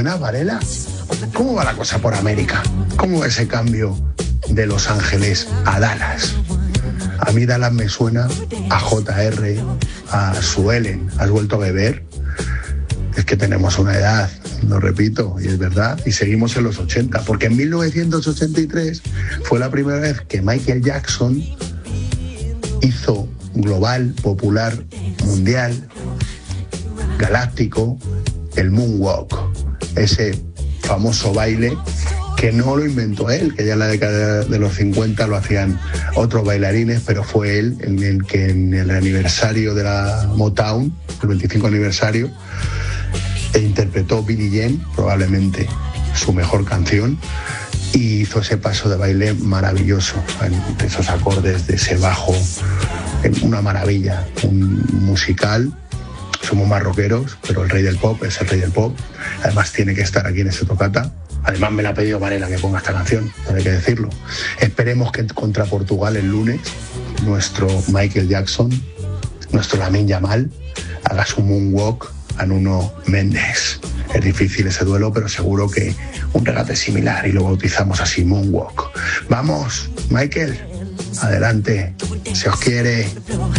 buenas, Varela. ¿Cómo va la cosa por América? ¿Cómo va ese cambio de Los Ángeles a Dallas? A mí Dallas me suena a JR, a Suelen. ¿Has vuelto a beber? Es que tenemos una edad, lo repito, y es verdad, y seguimos en los 80, porque en 1983 fue la primera vez que Michael Jackson hizo global, popular, mundial, galáctico, el Moonwalk, ese famoso baile que no lo inventó él, que ya en la década de los 50 lo hacían otros bailarines, pero fue él en el que en el aniversario de la Motown, el 25 aniversario, interpretó Billie Jean, probablemente su mejor canción, y hizo ese paso de baile maravilloso, de esos acordes, de ese bajo, una maravilla, un musical. Somos más rockeros, pero el rey del pop es el rey del pop. Además tiene que estar aquí en ese tocata. Además me la ha pedido Varela que ponga esta canción, hay que decirlo. Esperemos que contra Portugal el lunes nuestro Michael Jackson, nuestro Lamine Yamal, haga su moonwalk a Nuno Méndez. Es difícil ese duelo, pero seguro que un regate similar y lo bautizamos así, moonwalk. Vamos, Michael, adelante, se os quiere.